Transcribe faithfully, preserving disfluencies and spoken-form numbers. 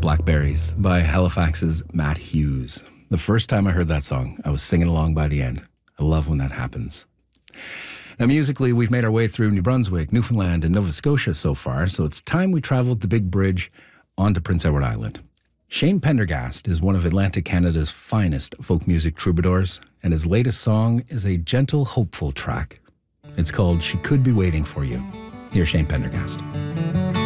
Blackberries by Halifax's Matt Hughes. The first time I heard that song, I was singing along by the end. I love when that happens. Now, musically, we've made our way through New Brunswick, Newfoundland, and Nova Scotia so far, so it's time we traveled the big bridge onto Prince Edward Island. Shane Pendergast is one of Atlantic Canada's finest folk music troubadours, and his latest song is a gentle, hopeful track. It's called She Could Be Waiting For You. Here's Shane Pendergast.